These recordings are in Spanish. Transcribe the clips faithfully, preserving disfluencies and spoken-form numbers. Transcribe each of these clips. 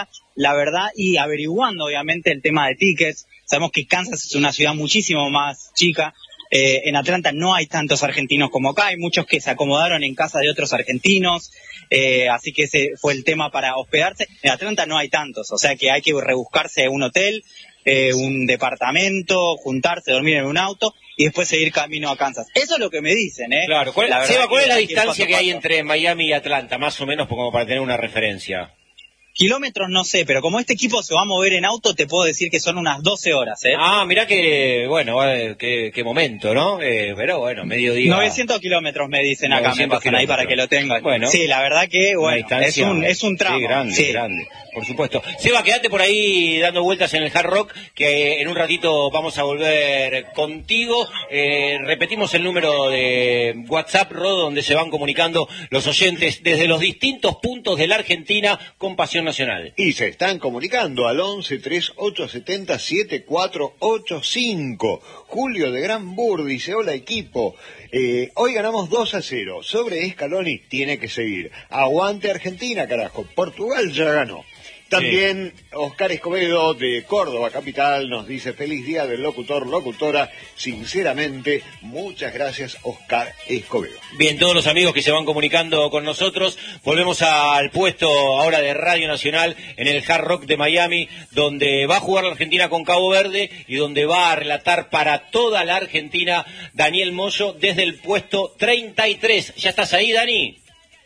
Atlanta, la verdad, y averiguando obviamente el tema de tickets. Sabemos que Kansas es una ciudad muchísimo más chica. Eh, en Atlanta no hay tantos argentinos como acá, hay muchos que se acomodaron en casa de otros argentinos, eh, así que ese fue el tema para hospedarse. En Atlanta no hay tantos, o sea que hay que rebuscarse un hotel, eh, un departamento, juntarse, dormir en un auto y después seguir camino a Kansas. Eso es lo que me dicen, ¿eh? Claro. ¿Cuál, la Seba, ¿cuál es la que distancia que hay paso. entre Miami y Atlanta, más o menos, como para tener una referencia? Kilómetros no sé, pero como este equipo se va a mover en auto, te puedo decir que son unas doce horas, ¿eh? Ah, mirá que, bueno, eh, qué, qué momento, ¿no? Eh, pero bueno, mediodía. novecientos kilómetros me dicen acá, me pasan ahí para que lo tengan. Bueno. Sí, la verdad que, bueno, es un, es un tramo. Sí, grande, sí. grande, por supuesto. Seba, quédate por ahí dando vueltas en el Hard Rock, que en un ratito vamos a volver contigo. Eh, repetimos el número de WhatsApp, Rodo, donde se van comunicando los oyentes desde los distintos puntos de la Argentina con Pasión Nacional. Y se están comunicando al once treinta y ocho setenta setenta y cuatro ochenta y cinco. Julio de Granbur dice: hola equipo, eh, hoy ganamos dos a cero. Sobre Scaloni tiene que seguir. Aguante Argentina, carajo. Portugal ya ganó. También sí. Oscar Escobedo de Córdoba Capital nos dice: feliz día del locutor, locutora. Sinceramente, muchas gracias, Oscar Escobedo. Bien, todos los amigos que se van comunicando con nosotros, volvemos al puesto ahora de Radio Nacional en el Hard Rock de Miami, donde va a jugar la Argentina con Cabo Verde y donde va a relatar para toda la Argentina Daniel Moyo desde el puesto treinta y tres. ¿Ya estás ahí, Dani?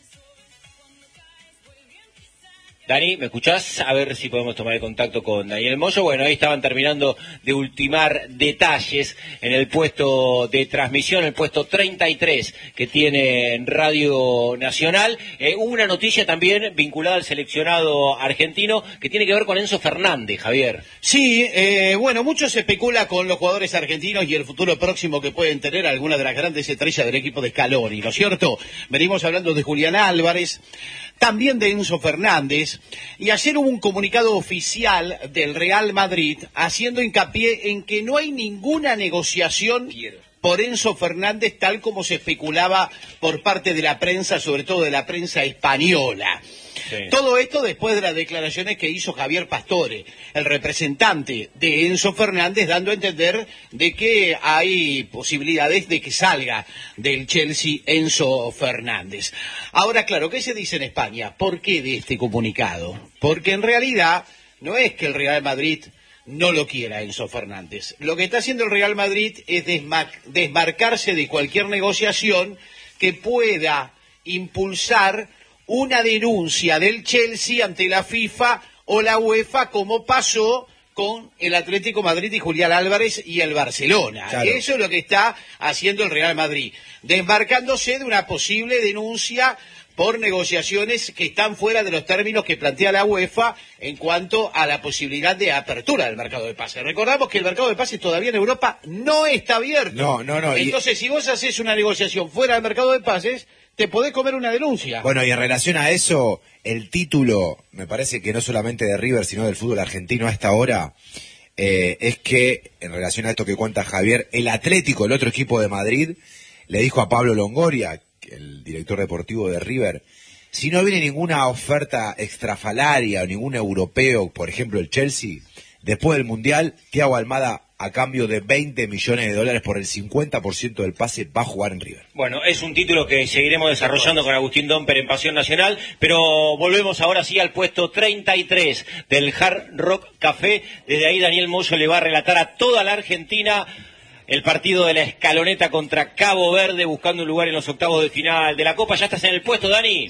Dani, ¿me escuchás? A ver si podemos tomar el contacto con Daniel Moyo. Bueno, ahí estaban terminando de ultimar detalles en el puesto de transmisión, el puesto treinta y tres que tiene en Radio Nacional. Eh, hubo una noticia también vinculada al seleccionado argentino que tiene que ver con Enzo Fernández, Javier. Sí, eh, bueno, mucho se especula con los jugadores argentinos y el futuro próximo que pueden tener algunas de las grandes estrellas del equipo de Scaloni, ¿no es cierto? Venimos hablando de Julián Álvarez, también de Enzo Fernández, y ayer hubo un comunicado oficial del Real Madrid haciendo hincapié en que no hay ninguna negociación por Enzo Fernández tal como se especulaba por parte de la prensa, sobre todo de la prensa española. Sí. Todo esto después de las declaraciones que hizo Javier Pastore, el representante de Enzo Fernández, dando a entender de que hay posibilidades de que salga del Chelsea Enzo Fernández. Ahora, claro, ¿qué se dice en España? ¿Por qué de este comunicado? Porque en realidad no es que el Real Madrid no lo quiera Enzo Fernández. Lo que está haciendo el Real Madrid es desmar- desmarcarse de cualquier negociación que pueda impulsar una denuncia del Chelsea ante la FIFA o la UEFA, como pasó con el Atlético Madrid y Julián Álvarez y el Barcelona. Claro. Eso es lo que está haciendo el Real Madrid, desmarcándose de una posible denuncia por negociaciones que están fuera de los términos que plantea la UEFA en cuanto a la posibilidad de apertura del mercado de pases. Recordamos que el mercado de pases todavía en Europa no está abierto. No, no, no. Entonces, y... si vos haces una negociación fuera del mercado de pases, te podés comer una denuncia. Bueno, y en relación a eso, el título, me parece que no solamente de River, sino del fútbol argentino a esta hora, eh, es que, en relación a esto que cuenta Javier, el Atlético, el otro equipo de Madrid, le dijo a Pablo Longoria, el director deportivo de River, si no viene ninguna oferta extrafalaria o ningún europeo, por ejemplo el Chelsea, después del Mundial, Thiago Almada, a cambio de veinte millones de dólares por el cincuenta por ciento del pase, va a jugar en River. Bueno, es un título que seguiremos desarrollando con Agustín Domper en Pasión Nacional, pero volvemos ahora sí al puesto treinta y tres del Hard Rock Café. Desde ahí Daniel Moyo le va a relatar a toda la Argentina el partido de la Escaloneta contra Cabo Verde, buscando un lugar en los octavos de final de la Copa. ¿Ya estás en el puesto, Dani?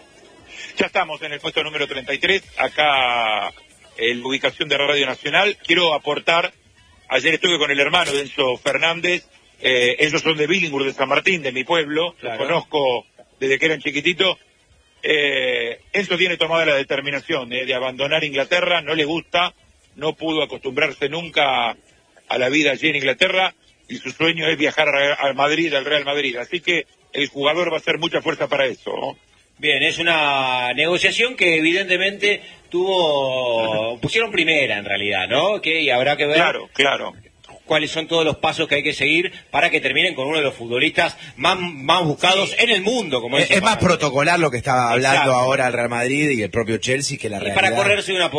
Ya estamos en el puesto número treinta y tres, acá en la ubicación de Radio Nacional. Quiero aportar, ayer estuve con el hermano de Enzo Fernández, eh, ellos son de Billinghurst, de San Martín, de mi pueblo, claro. Los conozco desde que eran chiquititos. Eh, Enzo tiene tomada la determinación eh, de abandonar Inglaterra, no le gusta, no pudo acostumbrarse nunca a la vida allí en Inglaterra, y su sueño es viajar al Madrid, al Real Madrid, así que el jugador va a hacer mucha fuerza para eso, ¿no? Bien, es una negociación que evidentemente tuvo, pusieron primera en realidad, ¿no? Que y habrá que ver claro, claro. cuáles son todos los pasos que hay que seguir para que terminen con uno de los futbolistas más, más buscados sí. en el mundo. Como es, es más protocolar lo que estaba hablando Exacto. ahora el Real Madrid y el propio Chelsea que la y realidad. Para correrse una